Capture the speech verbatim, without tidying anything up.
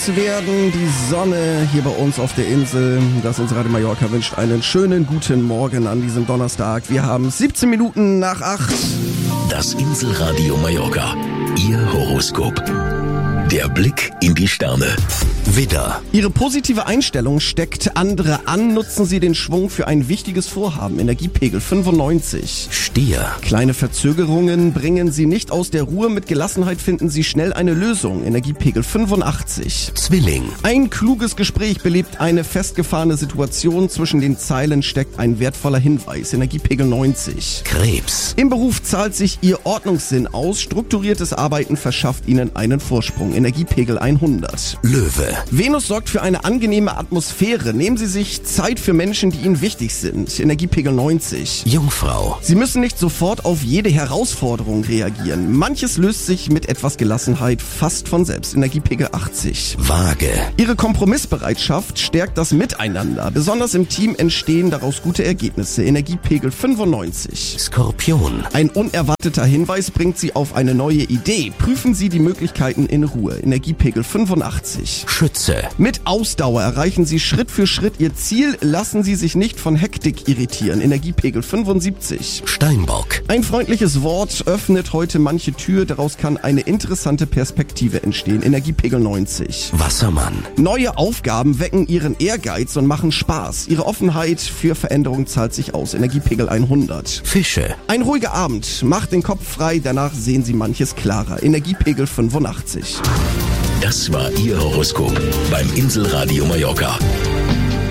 zu werden. Die Sonne hier bei uns auf der Insel. Das Inselradio Mallorca wünscht einen schönen guten Morgen an diesem Donnerstag. Wir haben siebzehn Minuten nach acht. Das Inselradio Mallorca. Ihr Horoskop. Der Blick in die Sterne. Widder. Ihre positive Einstellung steckt andere an. Nutzen Sie den Schwung für ein wichtiges Vorhaben. Energiepegel fünfundneunzig. Stier. Kleine Verzögerungen bringen Sie nicht aus der Ruhe. Mit Gelassenheit finden Sie schnell eine Lösung. Energiepegel fünfundachtzig. Zwilling. Ein kluges Gespräch belebt eine festgefahrene Situation. Zwischen den Zeilen steckt ein wertvoller Hinweis. Energiepegel neunzig. Krebs. Im Beruf zahlt sich Ihr Ordnungssinn aus. Strukturiertes Arbeiten verschafft Ihnen einen Vorsprung. Energiepegel hundert. Löwe. Venus sorgt für eine angenehme Atmosphäre. Nehmen Sie sich Zeit für Menschen, die Ihnen wichtig sind. Energiepegel neunzig. Jungfrau. Sie müssen nicht sofort auf jede Herausforderung reagieren. Manches löst sich mit etwas Gelassenheit fast von selbst. Energiepegel achtzig. Waage. Ihre Kompromissbereitschaft stärkt das Miteinander. Besonders im Team entstehen daraus gute Ergebnisse. Energiepegel fünfundneunzig. Skorpion. Ein unerwarteter Hinweis bringt Sie auf eine neue Idee. Prüfen Sie die Möglichkeiten in Ruhe. Energiepegel fünfundachtzig. Schütze. Mit Ausdauer erreichen Sie Schritt für Schritt Ihr Ziel. Lassen Sie sich nicht von Hektik irritieren. Energiepegel fünfundsiebzig. Steinbock. Ein freundliches Wort öffnet heute manche Tür. Daraus kann eine interessante Perspektive entstehen. Energiepegel neunzig. Wassermann. Neue Aufgaben wecken Ihren Ehrgeiz und machen Spaß. Ihre Offenheit für Veränderung zahlt sich aus. Energiepegel hundert. Fische. Ein ruhiger Abend. Macht den Kopf frei. Danach sehen Sie manches klarer. Energiepegel fünfundachtzig. Das war Ihr Horoskop beim Inselradio Mallorca.